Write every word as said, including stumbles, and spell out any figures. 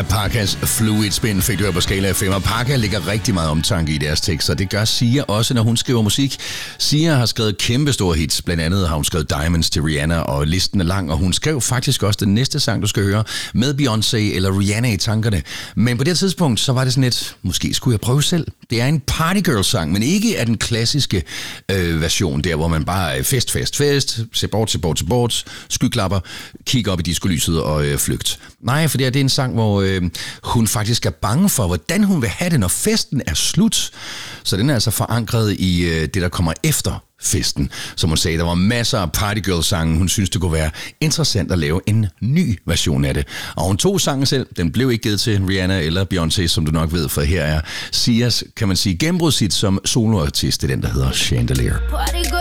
af Parkas Fluid Spin fik du her på Skala F M, og Parka lægger rigtig meget omtanke i deres tekster. Det gør Sia også, når hun skriver musik. Sia har skrevet kæmpe store hits. Blandt andet har hun skrevet Diamonds til Rihanna, og listen er lang, og hun skrev faktisk også den næste sang, du skal høre, med Beyoncé eller Rihanna i tankerne. Men på det tidspunkt, så var det sådan et, måske skulle jeg prøve selv. Det er en partygirl-sang, men ikke af den klassiske øh, version, der hvor man bare er fest, fest, fest, se bort, se bort, se bort, skyklapper, kigge op i diskolyset og øh, flygt. Nej, for det er, det er en sang, hvor øh, hun faktisk er bange for, hvordan hun vil have det, når festen er slut. Så den er altså forankret i øh, det, der kommer efter festen. Som hun sagde, der var masser af partygirl-sange. Hun synes, det kunne være interessant at lave en ny version af det. Og hun tog sangen selv. Den blev ikke givet til Rihanna eller Beyoncé, som du nok ved, for her er Sias, kan man sige, gennembrudshit som soloartist. Det er den, der hedder Chandelier.